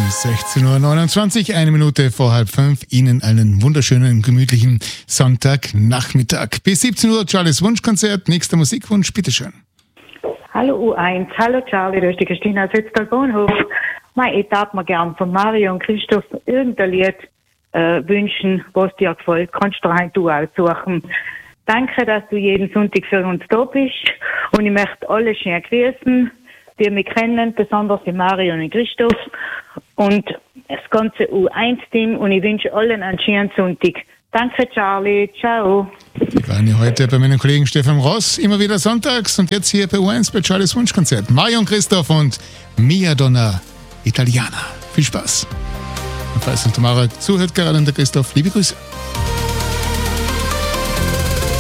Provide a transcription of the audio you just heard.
16.29 Uhr, 1 Minute vor 4:30. Ihnen einen wunderschönen, gemütlichen Sonntagnachmittag. Bis 17 Uhr Charlies Wunschkonzert. Nächster Musikwunsch, bitteschön. Hallo U1, hallo Charlie, da ist die Christina aus Ötztal-Bahnhof. Ich darf mir gern von Mario und Christoph irgendein Lied wünschen, was dir gefällt. Kannst du aussuchen. Danke, dass du jeden Sonntag für uns da bist. Und ich möchte alle schön grüßen, die mich kennen, besonders die Mario und Christoph und das ganze U1-Team. Und ich wünsche allen einen schönen Sonntag. Danke, Charlie. Ciao. Wir waren ja heute bei meinem Kollegen Stefan Ross, immer wieder sonntags und jetzt hier bei U1 bei Charlies Wunschkonzert. Mario und Christoph und Mia Donna Italiana. Viel Spaß. Und falls noch Tamara zuhört gerade und der Christoph, liebe Grüße.